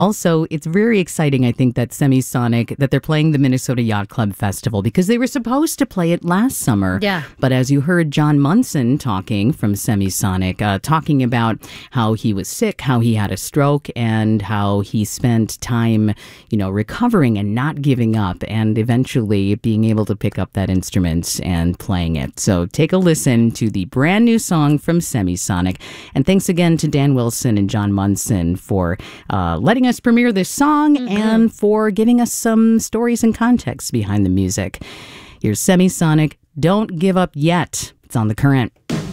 Also, it's very exciting, I think, that Semisonic, that they're playing the Minnesota Yacht Club Festival because they were supposed to play it last summer. Yeah. But as you heard John Munson talking from Semisonic, talking about how he was sick, how he had a stroke, and how he spent time, recovering and not giving up, and eventually being able to pick up that instrument and playing it. So take a listen to the brand new song from Semisonic. And thanks again to Dan Wilson and John Munson for letting us premiere this song and for giving us some stories and context behind the music. Here's Semisonic, Don't Give Up Yet. It's on The Current.